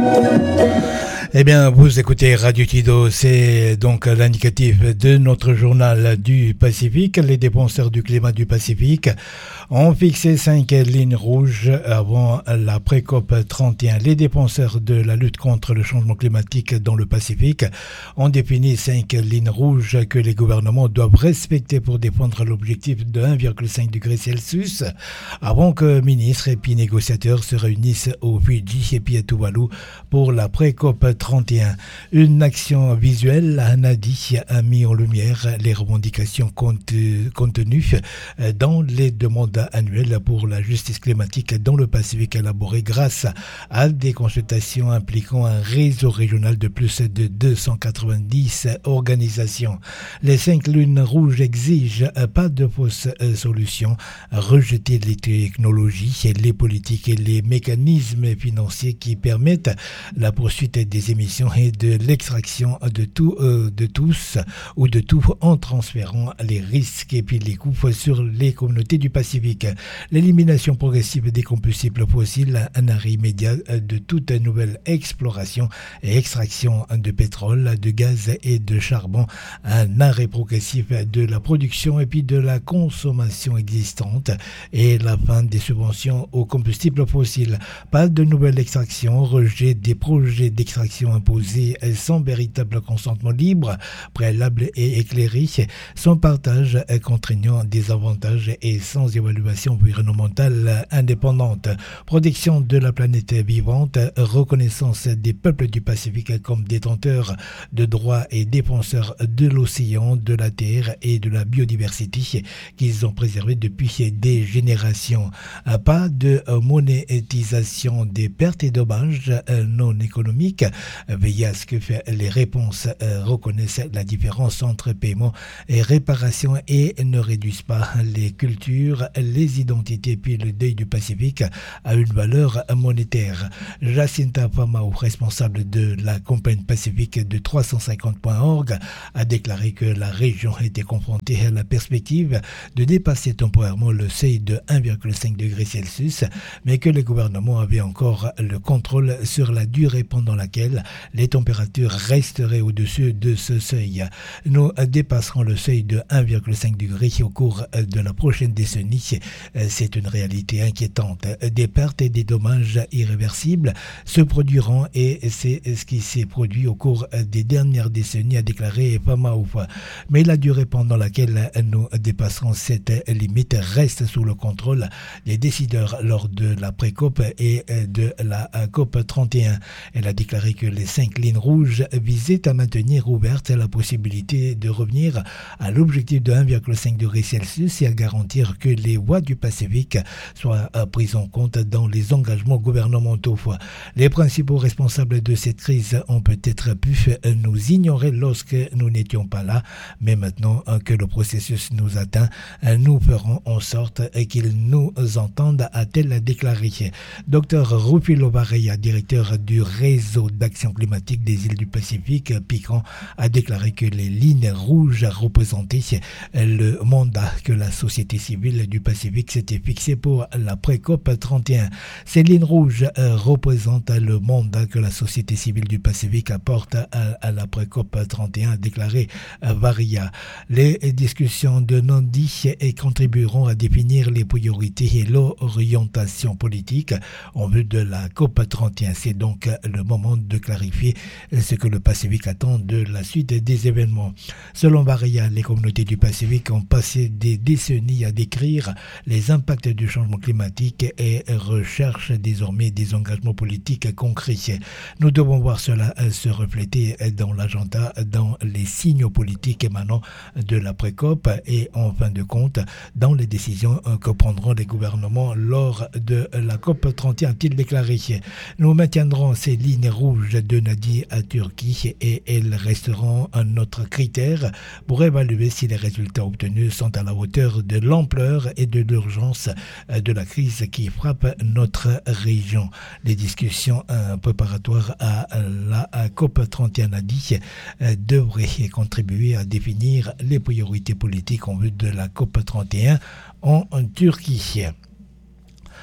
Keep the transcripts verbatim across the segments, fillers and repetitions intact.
Eh bien, vous écoutez Radio Tido, c'est donc l'indicatif de notre journal du Pacifique. Les dépenseurs du climat du Pacifique ont fixé cinq lignes rouges avant la pré-COP trente et un. Les dépenseurs de la lutte contre le changement climatique dans le Pacifique ont défini cinq lignes rouges que les gouvernements doivent respecter pour défendre l'objectif de un virgule cinq degré Celsius avant que ministres et puis négociateurs se réunissent au Fidji et puis à Tuvalu pour la pré-COP trente et un. Une action visuelle, Nadi a mis en lumière les revendications contenues dans les demandes annuelles pour la justice climatique dans le Pacifique élaborées grâce à des consultations impliquant un réseau régional de plus de deux cent quatre-vingt-dix organisations. Les cinq lunes rouges exigent pas de fausses solutions, rejeter les technologies, les politiques et les mécanismes financiers qui permettent la poursuite des émissions et de l'extraction de tout, euh, de tous ou de tout en transférant les risques et puis les coûts sur les communautés du Pacifique. L'élimination progressive des combustibles fossiles, un arrêt immédiat de toute nouvelle exploration et extraction de pétrole, de gaz et de charbon, un arrêt progressif de la production et puis de la consommation existante et la fin des subventions aux combustibles fossiles. Pas de nouvelle extraction, rejet des projets d'extraction imposés sans véritable consentement libre, préalable et éclairé, sans partage contraignant des avantages et sans évaluation environnementale indépendante, protection de la planète vivante, reconnaissance des peuples du Pacifique comme détenteurs de droits et défenseurs de l'océan, de la terre et de la biodiversité qu'ils ont préservé depuis des générations. Pas de monétisation des pertes et dommages non économiques, veiller à ce que les réponses reconnaissent la différence entre paiement et réparation et ne réduisent pas les cultures, les identités puis le deuil du Pacifique à une valeur monétaire. Jacinta Famau, responsable de la compagnie Pacifique de trois cent cinquante point org, a déclaré que la région était confrontée à la perspective de dépasser temporairement le seuil de un virgule cinq degré Celsius, mais que les gouvernements avaient encore le contrôle sur la durée pendant laquelle les températures resteraient au-dessus de ce seuil. Nous dépasserons le seuil de un virgule cinq degré au cours de la prochaine décennie. C'est une réalité inquiétante. Des pertes et des dommages irréversibles se produiront et c'est ce qui s'est produit au cours des dernières décennies, a déclaré Famau. Mais la durée pendant laquelle nous dépasserons cette limite reste sous le contrôle des décideurs lors de la pré-COP et de la COP trente et un. Elle a déclaré que les cinq lignes rouges visaient à maintenir ouverte la possibilité de revenir à l'objectif de un virgule cinq degré Celsius et à garantir que les voies du Pacifique soient prises en compte dans les engagements gouvernementaux. Les principaux responsables de cette crise ont peut-être pu nous ignorer lorsque nous n'étions pas là, mais maintenant que le processus nous atteint, nous ferons en sorte qu'ils nous entendent, a-t-elle déclaré. Docteur Rufilo Varela, directeur du réseau d'action climatique des îles du Pacifique, Pican, a déclaré que les lignes rouges représentaient le mandat que la société civile du Pacifique s'était fixé pour la pré-COP trente et un. Ces lignes rouges euh, représentent le mandat que la société civile du Pacifique apporte à, à la pré-COP trente et un, a déclaré euh, Varela. Les discussions de Nandi contribueront à définir les priorités et l'orientation politique en vue de la COP trente et un. C'est donc le moment de clarifier ce que le Pacifique attend de la suite des événements. Selon Varela, les communautés du Pacifique ont passé des décennies à décrire les impacts du changement climatique et recherchent désormais des engagements politiques concrets. Nous devons voir cela se refléter dans l'agenda, dans les signaux politiques émanant de la pré-COP et en fin de compte dans les décisions que prendront les gouvernements lors de la COP trente et un, a-t-il déclaré. Nous maintiendrons ces lignes rouges de Nadi à Turquie et elles resteront notre critère pour évaluer si les résultats obtenus sont à la hauteur de l'ampleur et de l'urgence de la crise qui frappe notre région. Les discussions euh, préparatoires à la à COP trente et un, a dit, euh, devraient contribuer à définir les priorités politiques en vue de la COP trente et un en, en Turquie.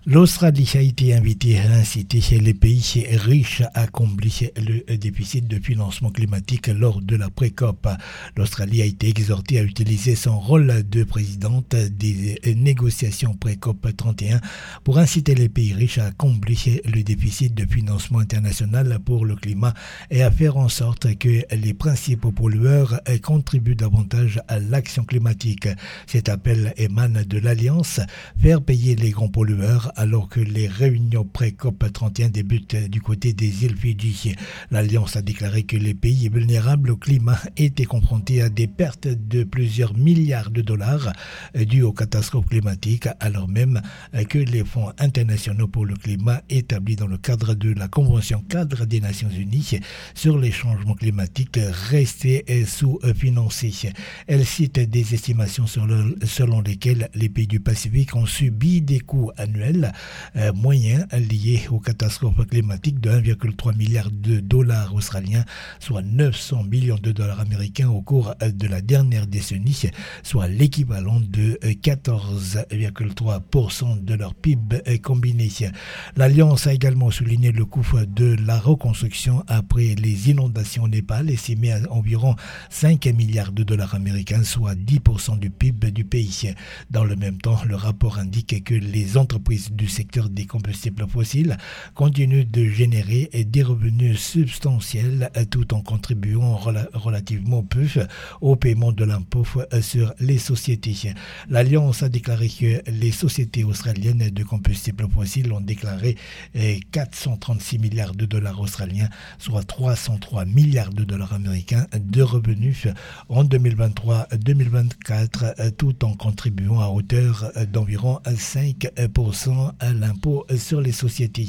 L'Australie a été invitée à inciter les pays riches à combler le déficit de financement climatique lors de la pré-COP. L'Australie a été exhortée à utiliser son rôle de présidente des négociations pré-COP trente et un pour inciter les pays riches à combler le déficit de financement international pour le climat et à faire en sorte que les principaux pollueurs contribuent davantage à l'action climatique. Cet appel émane de l'Alliance Faire payer les grands pollueurs alors que les réunions pré-COP trente et un débutent du côté des îles Fidji. L'Alliance a déclaré que les pays vulnérables au climat étaient confrontés à des pertes de plusieurs milliards de dollars dues aux catastrophes climatiques, alors même que les fonds internationaux pour le climat établis dans le cadre de la Convention cadre des Nations Unies sur les changements climatiques restaient sous-financés. Elle cite des estimations selon lesquelles les pays du Pacifique ont subi des coûts annuels euh, moyens liés aux catastrophes climatiques de un virgule trois milliard de dollars australiens, soit neuf cents millions de dollars américains au cours de la dernière décennie, soit l'équivalent de quatorze virgule trois pour cent de leur P I B combiné. L'Alliance a également souligné le coût de la reconstruction après les inondations au Népal, estimé à environ cinq milliards de dollars américains, soit dix pour cent du P I B du pays. Dans le même temps, le rapport indique que les entreprises du secteur des combustibles fossiles continuent de générer des revenus substantiels tout en contribuant rela- relativement peu au paiement de l'impôt sur les sociétés. L'Alliance a déclaré que les sociétés australiennes de combustibles fossiles ont déclaré quatre cent trente-six milliards de dollars australiens, soit trois cent trois milliards de dollars américains de revenus en deux mille vingt-trois deux mille vingt-quatre, tout en contribuant à hauteur d'environ cinq pour cent à l'impôt sur les sociétés.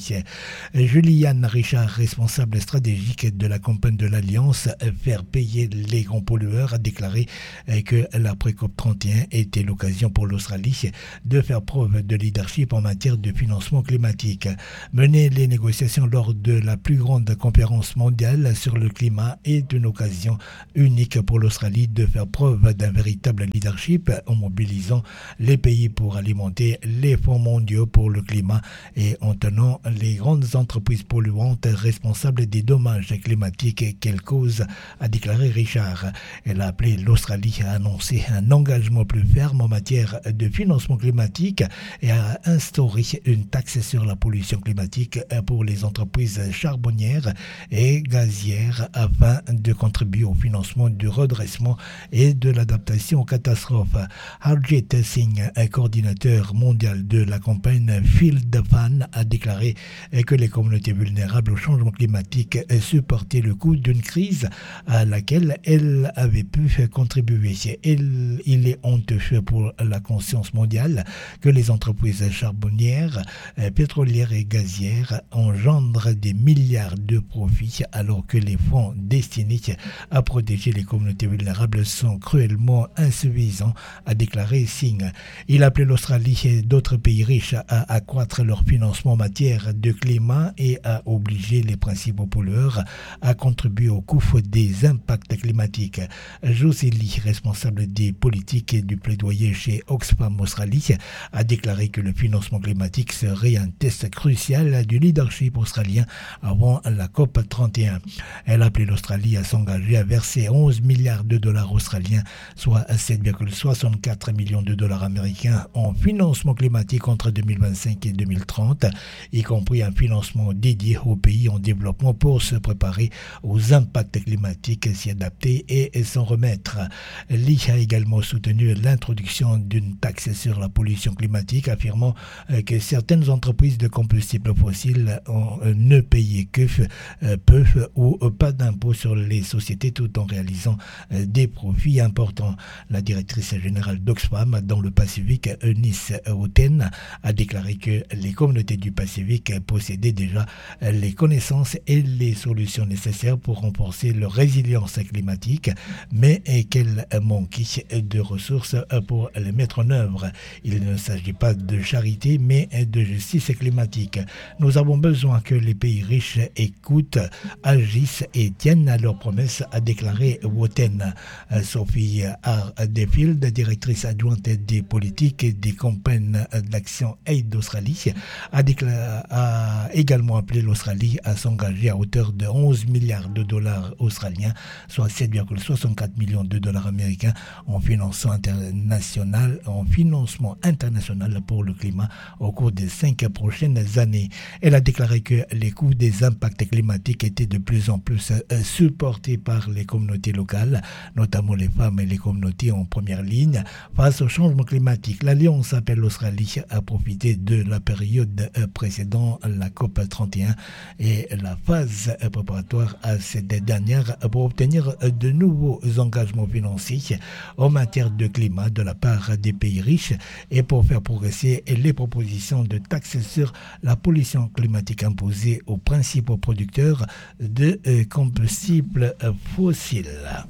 Julianne Richard, responsable stratégique de la campagne de l'Alliance Faire payer les grands pollueurs, a déclaré que la pré-COP trente et un était l'occasion pour l'Australie de faire preuve de leadership en matière de financement climatique. Mener les négociations lors de la plus grande conférence mondiale sur le climat est une occasion unique pour l'Australie de faire preuve d'un véritable leadership en mobilisant les pays pour alimenter les fonds mondiaux pour le climat et en tenant les grandes entreprises polluantes responsables des dommages climatiques qu'elles causent, a déclaré Richard. Elle a appelé l'Australie à annoncer un engagement plus ferme en matière de financement climatique et à instaurer une taxe sur la pollution climatique pour les entreprises charbonnières et gazières afin de contribuer au financement du redressement et de l'adaptation aux catastrophes. Harjit Singh, coordinateur mondial de la campagne Feel the Fun, a déclaré que les communautés vulnérables au changement climatique supportaient le coût d'une crise à laquelle elles avaient pu contribuer. Il, il est honteux pour la conscience mondiale que les entreprises charbonnières, pétrolières et gazières engendrent des milliards de profits alors que les fonds destinés à protéger les communautés vulnérables sont cruellement insuffisants, a déclaré Singh. Il a appelé l'Australie et d'autres pays riches à accroître leur financement en matière de climat et à obliger les principaux pollueurs à contribuer au coût des impacts climatiques. Josely, responsable des politiques et du plaidoyer chez Oxfam Australie, a déclaré que le financement climatique serait un test crucial du leadership australien avant la COP trente et un. Elle a appelé l'Australie à s'engager à verser onze milliards de dollars australiens, soit sept virgule soixante-quatre millions de dollars américains en financement climatique entre deux mille vingt-cinq et deux mille trente, y compris un financement dédié aux pays en développement pour se préparer aux impacts climatiques, s'y adapter et s'en remettre. L'I a également soutenu l'introduction d'une taxe sur la pollution climatique, affirmant que certaines entreprises de combustibles fossiles ont ne payé que peu ou pas d'impôts sur les sociétés tout en réalisant des profits importants. La directrice générale d'Oxfam dans le Pacifique, Eunice Wootton, a déclaré que les communautés du Pacifique possédaient déjà les connaissances et les solutions nécessaires pour renforcer leur résilience climatique, mais qu'elles manquaient de ressources pour les mettre en œuvre. Il ne s'agit pas de charité, mais de justice climatique. Nous avons besoin que les pays riches écoutent, agissent et tiennent à leurs promesses, a déclaré Wootton. Sophie Ardefield, directrice adjointe des politiques et des campagnes d'action Aid d'Australie a, déclaré, a également appelé l'Australie à s'engager à hauteur de onze milliards de dollars australiens, soit sept virgule soixante-quatre millions de dollars américains en financement international, en financement international pour le climat au cours des cinq prochaines années. Elle a déclaré que les coûts des impacts climatiques étaient de plus en plus supportés par les communautés locales, notamment les femmes et les communautés en première ligne face au changement climatique. L'Alliance appelle l'Australie à profiter de la période précédant la COP trente et un et la phase préparatoire à cette dernière pour obtenir de nouveaux engagements financiers en matière de climat de la part des pays riches et pour faire progresser les propositions de taxes sur la pollution climatique imposées aux principaux producteurs de combustibles fossiles.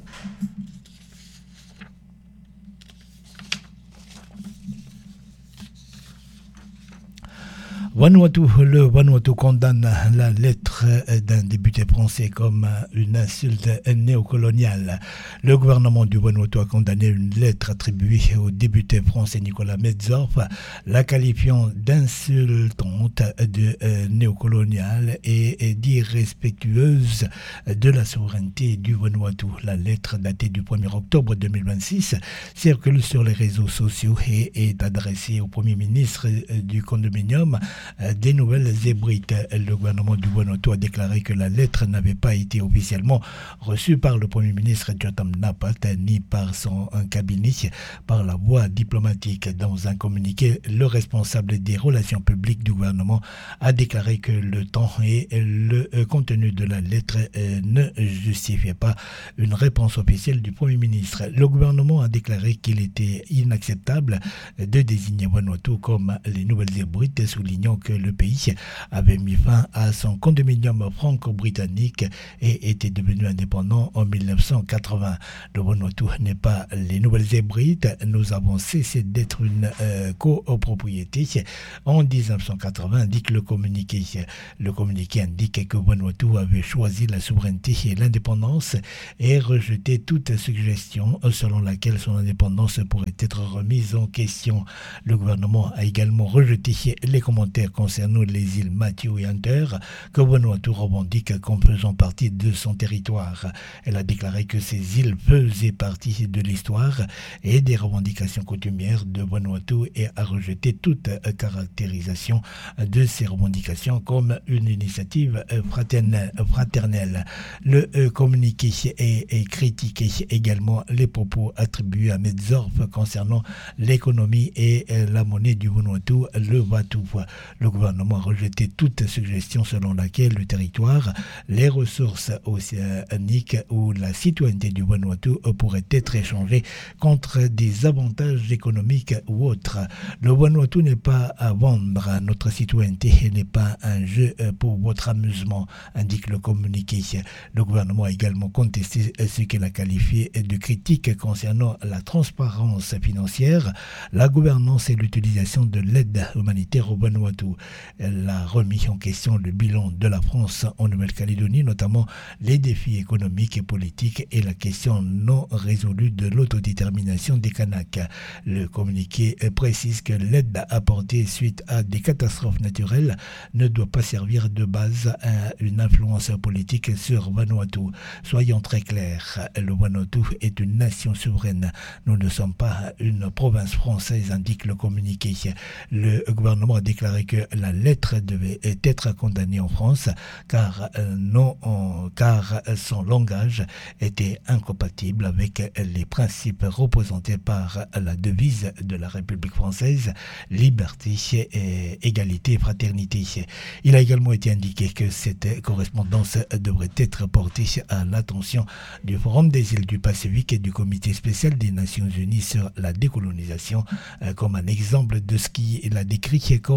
Vanuatu, le Vanuatu condamne la lettre d'un député français comme une insulte néocoloniale. Le gouvernement du Vanuatu a condamné une lettre attribuée au député français Nicolas Metzdorf, la qualifiant d'insultante, de euh, néocoloniale et, et d'irrespectueuse de la souveraineté du Vanuatu. La lettre datée du premier octobre deux mille vingt-six circule sur les réseaux sociaux et est adressée au premier ministre du condominium des Nouvelles-Hébrides. Le gouvernement du Vanuatu a déclaré que la lettre n'avait pas été officiellement reçue par le premier ministre Jotam Napat ni par son cabinet par la voie diplomatique. Dans un communiqué, le responsable des relations publiques du gouvernement a déclaré que le temps et le contenu de la lettre ne justifiaient pas une réponse officielle du premier ministre. Le gouvernement a déclaré qu'il était inacceptable de désigner Vanuatu comme les Nouvelles-Hébrides, soulignant que le pays avait mis fin à son condominium franco-britannique et était devenu indépendant en mille neuf cent quatre-vingts. Le Vanuatu n'est pas les Nouvelles-Hébrides. Nous avons cessé d'être une euh, copropriété en dix-neuf cent quatre-vingts, indique le communiqué. Le communiqué indique que Vanuatu avait choisi la souveraineté et l'indépendance et rejeté toute suggestion selon laquelle son indépendance pourrait être remise en question. Le gouvernement a également rejeté les commentaires concernant les îles Matthew et Hunter que Vanuatu revendique comme faisant partie de son territoire. Elle a déclaré que ces îles faisaient partie de l'histoire et des revendications coutumières de Vanuatu et a rejeté toute caractérisation de ces revendications comme une initiative fraternelle. Le communiqué est critiqué également les propos attribués à Metzdorf concernant l'économie et la monnaie du Vanuatu, le Vatu. Le gouvernement a rejeté toute suggestion selon laquelle le territoire, les ressources océaniques ou la citoyenneté du Vanuatu pourraient être échangées contre des avantages économiques ou autres. Le Vanuatu n'est pas à vendre. Notre citoyenneté n'est pas un jeu pour votre amusement, indique le communiqué. Le gouvernement a également contesté ce qu'il a qualifié de critique concernant la transparence financière, la gouvernance et l'utilisation de l'aide humanitaire au Vanuatu. Elle a remis en question le bilan de la France en Nouvelle-Calédonie, notamment les défis économiques et politiques et la question non résolue de l'autodétermination des Kanaks. Le communiqué précise que l'aide apportée suite à des catastrophes naturelles ne doit pas servir de base à une influence politique sur Vanuatu. Soyons très clairs, le Vanuatu est une nation souveraine. Nous ne sommes pas une province française, indique le communiqué. Le gouvernement a déclaré que la lettre devait être condamnée en France car, euh, non, en, car son langage était incompatible avec les principes représentés par la devise de la République française, liberté, et égalité et fraternité. Il a également été indiqué que cette correspondance devrait être portée à l'attention du Forum des îles du Pacifique et du Comité spécial des Nations Unies sur la décolonisation euh, comme un exemple de ce qu'il a décrit comme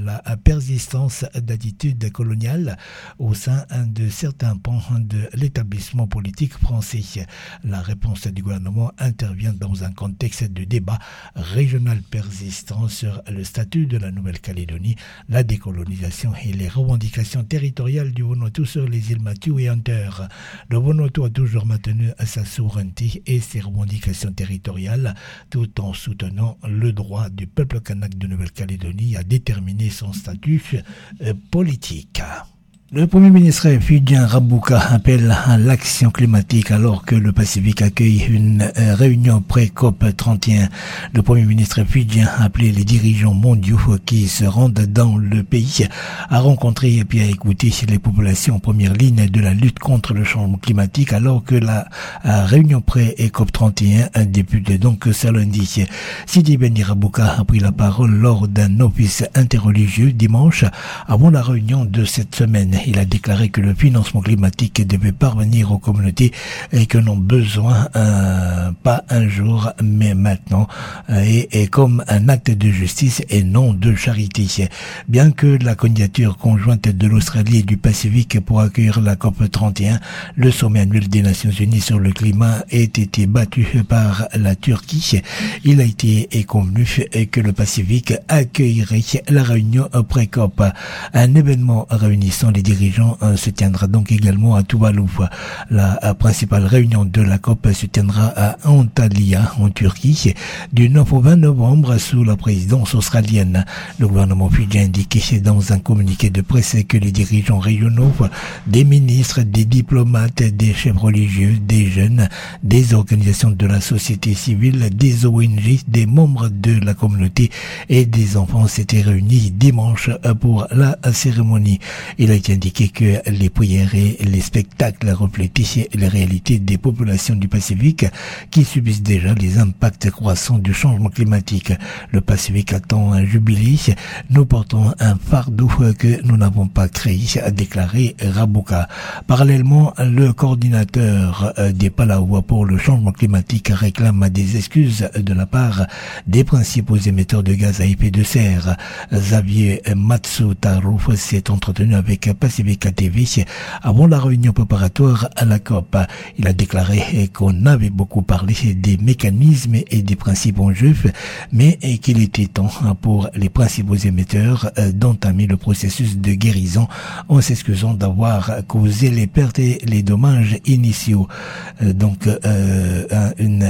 la persistance d'attitudes coloniales au sein de certains pans de l'établissement politique français. La réponse du gouvernement intervient dans un contexte de débat régional persistant sur le statut de la Nouvelle-Calédonie, la décolonisation et les revendications territoriales du Vanuatu sur les îles Mathieu et Hunter. Le Vanuatu a toujours maintenu sa souveraineté et ses revendications territoriales tout en soutenant le droit du peuple kanak de Nouvelle-Calédonie à déterminer son statut euh, politique. Le Premier ministre fidjien Rabuka appelle à l'action climatique alors que le Pacifique accueille une réunion pré-COP trente et un. Le Premier ministre fidjien a appelé les dirigeants mondiaux qui se rendent dans le pays à rencontrer et puis à écouter les populations en première ligne de la lutte contre le changement climatique alors que la réunion pré-COP trente et un débute donc ce lundi. Sidi Beni Rabuka a pris la parole lors d'un office interreligieux dimanche avant la réunion de cette semaine. Il a déclaré que le financement climatique devait parvenir aux communautés et que n'ont besoin euh, pas un jour mais maintenant euh, et, et comme un acte de justice et non de charité. Bien que la candidature conjointe de l'Australie et du Pacifique pour accueillir la COP trente et un, le sommet annuel des Nations Unies sur le climat, ait été battu par la Turquie, il a été convenu que le Pacifique accueillerait la réunion pré-COP, un événement réunissant les dirigeants se tiendra donc également à Tuvalu. La principale réunion de la COP se tiendra à Antalya, en Turquie, du neuf au vingt novembre sous la présidence australienne. Le gouvernement fidjien a indiqué dans un communiqué de presse que les dirigeants régionaux, des ministres, des diplomates, des chefs religieux, des jeunes, des organisations de la société civile, des O N G, des membres de la communauté et des enfants s'étaient réunis dimanche pour la cérémonie. Il a été indiqué que les prières et les spectacles reflétaient les réalités des populations du Pacifique qui subissent déjà les impacts croissants du changement climatique. Le Pacifique attend un jubilé. Nous portons un fardeau que nous n'avons pas créé, a déclaré Rabuka. Parallèlement, le coordinateur des Palauas pour le changement climatique réclame des excuses de la part des principaux émetteurs de gaz à effet de serre. Xavier Matsutaru s'est entretenu avec Pacifica T V avant la réunion préparatoire à la COP. Il a déclaré qu'on avait beaucoup parlé des mécanismes et des principes en jeu, mais qu'il était temps pour les principaux émetteurs d'entamer le processus de guérison en s'excusant d'avoir causé les pertes et les dommages initiaux. Donc euh, une,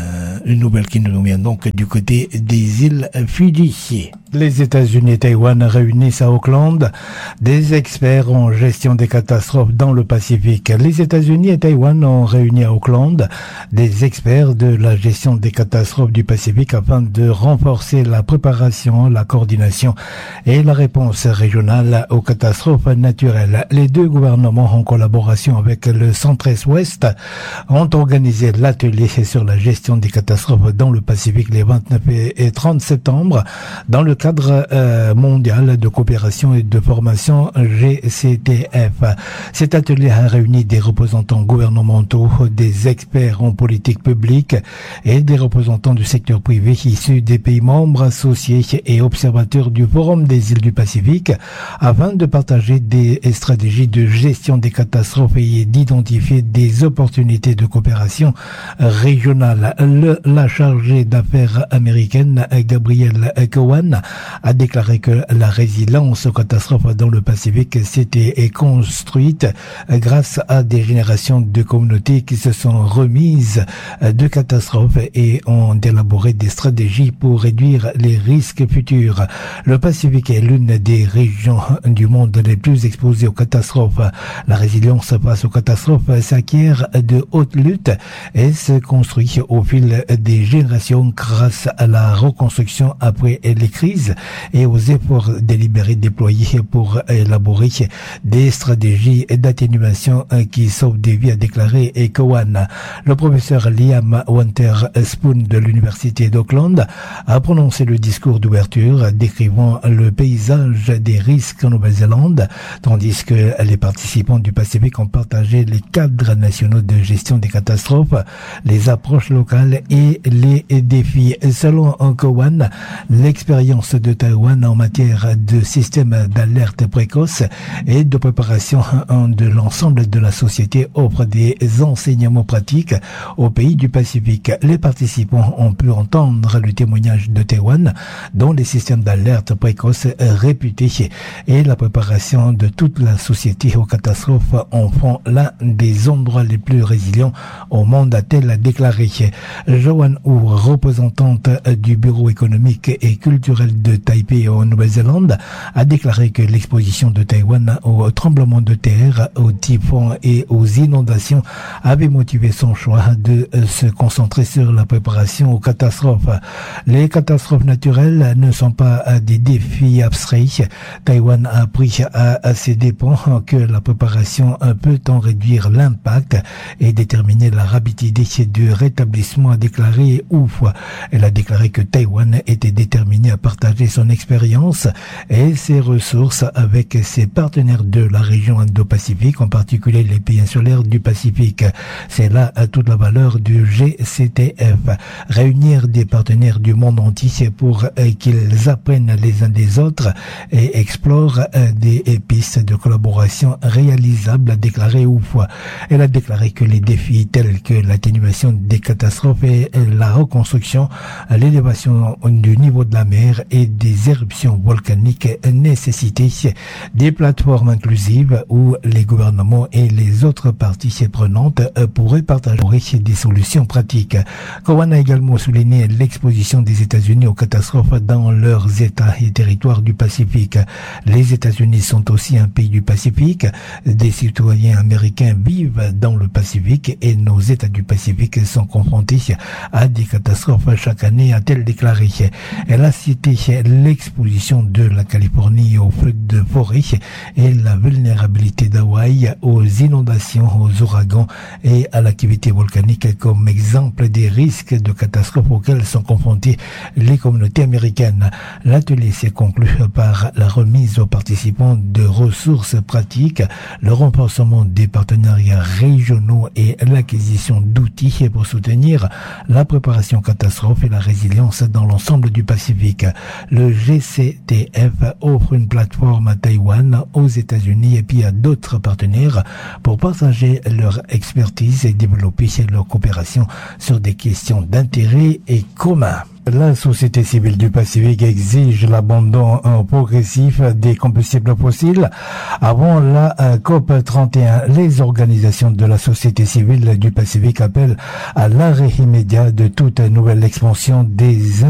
une nouvelle qui nous vient donc du côté des îles Fidji. Les États-Unis et Taïwan réunissent à Auckland des experts en gestion des catastrophes dans le Pacifique. Les États-Unis et Taïwan ont réuni à Auckland des experts de la gestion des catastrophes du Pacifique afin de renforcer la préparation, la coordination et la réponse régionale aux catastrophes naturelles. Les deux gouvernements, en collaboration avec le Centre-Est-Ouest, ont organisé l'atelier sur la gestion des catastrophes dans le Pacifique les vingt-neuf et trente septembre dans le cadre euh, mondial de coopération et de formation G C T F. Cet atelier a réuni des représentants gouvernementaux, des experts en politique publique et des représentants du secteur privé issus des pays membres associés et observateurs du Forum des îles du Pacifique afin de partager des stratégies de gestion des catastrophes et d'identifier des opportunités de coopération régionale. Le, la chargée d'affaires américaine Gabrielle Cowan a déclaré que la résilience aux catastrophes dans le Pacifique s'était construite grâce à des générations de communautés qui se sont remises de catastrophes et ont élaboré des stratégies pour réduire les risques futurs. Le Pacifique est l'une des régions du monde les plus exposées aux catastrophes. La résilience face aux catastrophes s'acquiert de haute lutte et se construit au fil des générations grâce à la reconstruction après les crises et aux efforts délibérés déployés pour élaborer des stratégies d'atténuation qui sauvent des vies, a déclaré Cowan. Le professeur Liam Winterspoon de l'université d'Auckland a prononcé le discours d'ouverture décrivant le paysage des risques en Nouvelle-Zélande, tandis que les participants du Pacifique ont partagé les cadres nationaux de gestion des catastrophes, les approches locales et et les défis. Selon Cowan, l'expérience de Taïwan en matière de système d'alerte précoce et de préparation de l'ensemble de la société offre des enseignements pratiques aux pays du Pacifique. Les participants ont pu entendre le témoignage de Taïwan, dont les systèmes d'alerte précoce réputés et la préparation de toute la société aux catastrophes en font l'un des endroits les plus résilients au monde, a-t-elle déclaré. Joanne Hu, représentante du Bureau économique et culturel de Taipei en Nouvelle-Zélande, a déclaré que l'exposition de Taïwan aux tremblements de terre, aux typhons et aux inondations avait motivé son choix de se concentrer sur la préparation aux catastrophes. Les catastrophes naturelles ne sont pas des défis abstraits. Taïwan a appris à, à ses dépens que la préparation peut en réduire l'impact et déterminer la rapidité du rétablissement, a déclaré Ouf. Elle a déclaré que Taïwan était déterminée à partager son expérience et ses ressources avec ses partenaires de la région Indo-Pacifique, en particulier les pays insulaires du Pacifique. C'est là toute la valeur du G C T F. Réunir des partenaires du monde entier pour qu'ils apprennent les uns des autres et explorent des pistes de collaboration réalisables, a déclaré Ouf. Elle a déclaré que les défis tels que l'atténuation des catastrophes et la reconstruction, l'élévation du niveau de la mer et des éruptions volcaniques nécessitaient des plateformes inclusives où les gouvernements et les autres parties prenantes pourraient partager des solutions pratiques. Cowan a également souligné l'exposition des États-Unis aux catastrophes dans leurs États et territoires du Pacifique. Les États-Unis sont aussi un pays du Pacifique. Des citoyens américains vivent dans le Pacifique et nos États du Pacifique sont confrontés à des catastrophes chaque année, a-t-elle déclaré. Elle a cité l'exposition de la Californie aux feux de forêt et la vulnérabilité d'Hawaï aux inondations, aux ouragans et à l'activité volcanique comme exemple des risques de catastrophes auxquels sont confrontées les communautés américaines. L'atelier s'est conclu par la remise aux participants de ressources pratiques, le renforcement des partenariats régionaux et l'acquisition d'outils pour soutenir la préparation catastrophe et la résilience dans l'ensemble du Pacifique. Le G C T F offre une plateforme à Taïwan, aux États-Unis et puis à d'autres partenaires pour partager leur expertise et développer leur coopération sur des questions d'intérêt et commun. La société civile du Pacifique exige l'abandon progressif des combustibles fossiles avant la COP trente et un. Les organisations de la société civile du Pacifique appellent à l'arrêt immédiat de toute nouvelle expansion des